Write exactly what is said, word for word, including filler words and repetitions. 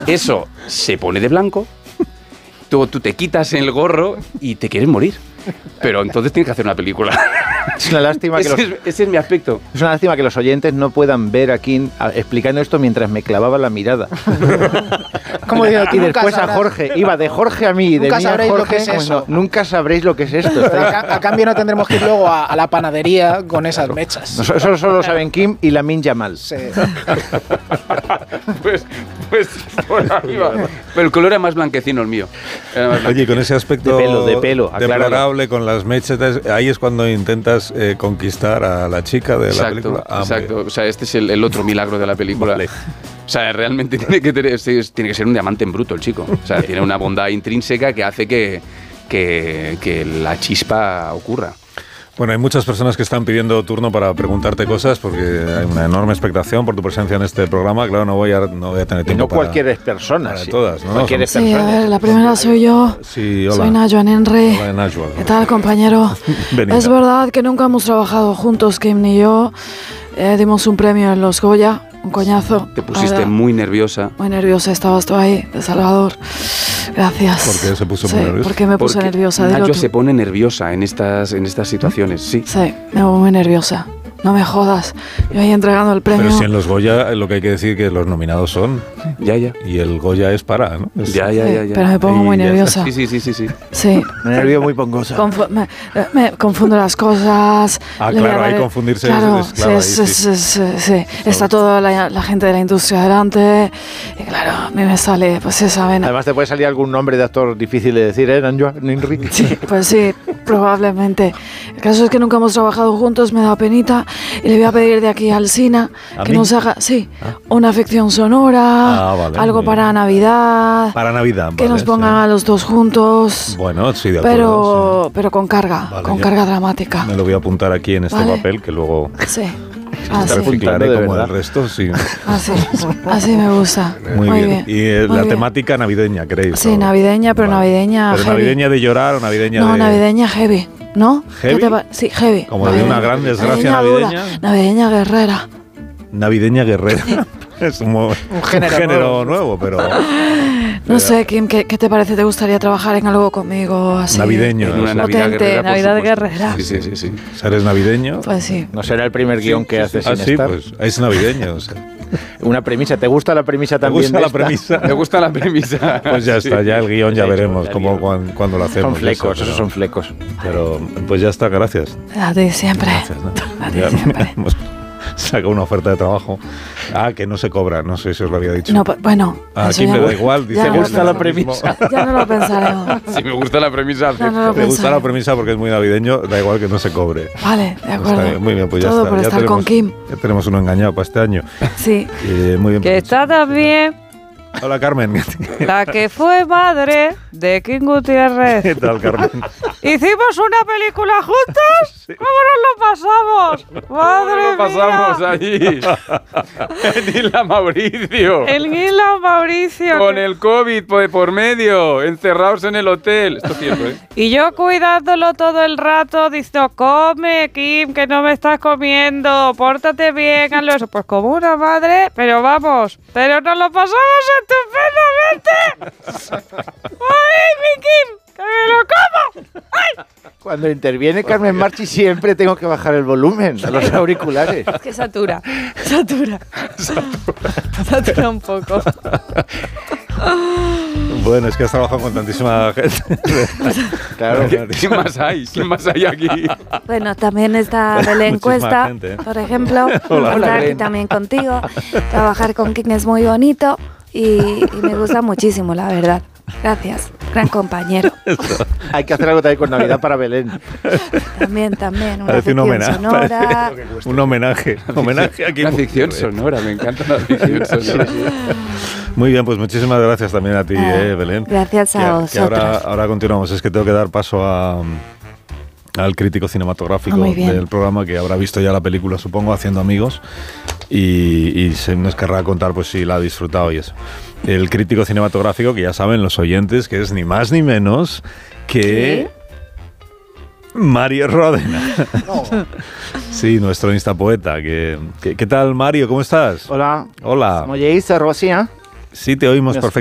Eso se pone de blanco, tú, tú te quitas el gorro y te quieres morir. Pero entonces tienes que hacer una película. Es una lástima que ese, los, es, ese es mi aspecto. Es una lástima que los oyentes no puedan ver aquí a, explicando esto mientras me clavaba la mirada. Como digo, y después a Jorge. Iba de Jorge a mí, de nunca mí a sabréis Jorge. lo que es eso. No, nunca sabréis lo que es esto. A, a cambio no tendremos que ir luego a, a la panadería con esas mechas. No, eso solo saben Kim y Lamin Yamal. Sí. pues, pues por ahí va. Pero el color era más blanquecino el mío. Oye, con ese aspecto de pelo, de pelo, deplorable, con las mechas, ahí es cuando intentas eh, conquistar a la chica de exacto, la película. Ah, exacto, o sea, este es el, el otro milagro de la película. Vale. O sea, realmente tiene que, tener, tiene que ser un diamante en bruto el chico. O sea, tiene una bondad intrínseca que hace que, que, que la chispa ocurra. Bueno, hay muchas personas que están pidiendo turno para preguntarte cosas porque hay una enorme expectación por tu presencia en este programa. Claro, no voy a, no voy a tener tiempo no para... No cualquier persona, para sí. todas, ¿no? Cualquier Son... Sí, a ver, la primera soy yo. Sí, hola. Soy Najwa Nenre. Hola, Najwa. ¿Qué tal, compañero? Es verdad que nunca hemos trabajado juntos, Kim ni yo. Eh, dimos un premio en los Goya, un coñazo. Te pusiste muy nerviosa. Muy nerviosa, estabas tú ahí, de Salvador. Gracias. ¿Por qué se puso sí, muy nerviosa? ¿Por qué me puse Porque nerviosa? Najwa se pone nerviosa en estas, en estas situaciones, sí. Sí, me voy muy nerviosa. No me jodas. Yo ahí entregando el premio. Pero si en los Goya lo que hay que decir que los nominados son. Ya, ya. Y el Goya es para, ¿no? Es... Ya, ya, sí, ya, ya. Pero me pongo y muy nerviosa. Sí, sí, sí, sí, sí. Sí. Me nervio muy pongosa. Confu me, me confundo las cosas. Ah, claro, hay confundirse. Claro, es, es, claro, sí, ahí, sí, sí. sí, sí, sí. Está toda la, la gente de la industria delante. Y claro, a mí me sale, pues esa vena. Además te puede salir algún nombre de actor difícil de decir, ¿eh? Najwa Nenre. Sí, pues sí, probablemente. El caso es que nunca hemos trabajado juntos, me da penita. Y le voy a pedir de aquí al Sina que mí? nos haga, sí, ah. una ficción sonora, ah, vale, algo para Navidad. Para Navidad, Que vale, nos pongan sí. a los dos juntos. Bueno, sí, de acuerdo. Pero, sí. pero con carga, vale, con carga dramática. Me lo voy a apuntar aquí en este vale. papel que luego. Sí. Así. Claro, como verdad. El resto, sí. Así, así me gusta. Muy, Muy bien. bien. Y eh, Muy la bien. temática navideña, ¿queréis? Sí, navideña, pero vale. navideña ¿Pero heavy. navideña de llorar o navideña no, de...? No, navideña heavy, ¿no? ¿Heavy? Sí, heavy. Como de una gran desgracia navideña. navideña. Dura. Navideña guerrera. Navideña guerrera. Es un, un género, un género nuevo. nuevo, pero... No sé, Kim, ¿qué, ¿qué te parece? ¿Te gustaría trabajar en algo conmigo así? Navideño. En una Navidad Navidad guerrera. Navidad guerrera. Sí, sí, sí, sí. ¿Eres navideño? Pues sí. No será el primer guión sí, que sí, haces ah, sin sí, estar. Pues es navideño. O sea. Una premisa. ¿Te gusta la premisa también? ¿Te gusta de la esta? premisa? Me gusta la premisa. Pues ya está, ya el guión ya Sí, veremos el cómo, cuando, cuando lo hacemos. Son flecos, eso, esos son flecos. Pero pues ya está, gracias. A ti siempre. Gracias, ¿no? A ti Ya siempre. hemos sacado una oferta de trabajo. Ah, que no se cobra, no sé si os lo había dicho. No, bueno. Ah, aquí me da igual. Dice, Ya me no gusta lo la premisa. Ya no lo pensaremos. Si me gusta la premisa, No, no lo me gusta pensaré. la premisa porque es muy navideño, da igual que no se cobre. Vale, de acuerdo. Está bien, muy bien, pues ya Todo está. por ya estar tenemos, con Kim. Ya tenemos uno engañado para este año. Sí. Eh, muy bien. Que está también Hola, Carmen. la que fue madre de Kim Gutiérrez. ¿Qué tal, Carmen? ¿Hicimos una película juntos? Sí. ¿Cómo nos lo pasamos? ¡Madre lo pasamos mía! allí. En Isla Mauricio. El Isla Mauricio. Con que- el COVID por, por medio, encerrados en el hotel. Esto es cierto, ¿eh? Y yo cuidándolo todo el rato, diciendo, come, Kim, que no me estás comiendo, pórtate bien, hazlo eso. Pues como una madre, pero vamos, pero nos lo pasamos estupendamente. ¡Ay, mi Kim, que me lo como! ¡Ay! Cuando interviene Carmen Marchi siempre tengo que bajar el volumen a los auriculares. Es que satura, satura. Satura un poco. Bueno, es que has trabajado con tantísima gente. Claro. ¿Quién más hay? ¿Quién más hay aquí? Bueno, también está Belén Muchísima Cuesta, gente, ¿eh? por ejemplo. Hola, estar aquí Belén. también contigo. Trabajar con Kim es muy bonito y, y me gusta muchísimo, la verdad. Gracias, gran compañero. Hay que hacer algo también con Navidad para Belén. También, también, una Parece un ficción homenaje. sonora. Parece un homenaje. Homenaje aquí. La ficción sonora, me encanta la ficción sonora. Muy bien, pues muchísimas gracias también a ti, Ah, eh, Belén. gracias a Que- que vosotros. ahora, ahora continuamos. Es que tengo que dar paso a, al crítico cinematográfico Ah, muy bien. del programa, que habrá visto ya la película, supongo, Haciendo Amigos, y, y se nos querrá contar pues si la ha disfrutado y eso. El crítico cinematográfico, que ya saben los oyentes, que es ni más ni menos que... Mario Ródena. Sí, nuestro instapoeta. Que, que- ¿Qué tal, Mario? ¿Cómo estás? Hola. Hola. ¿Me oyéis, Rosia? Sí, te oímos perfectamente.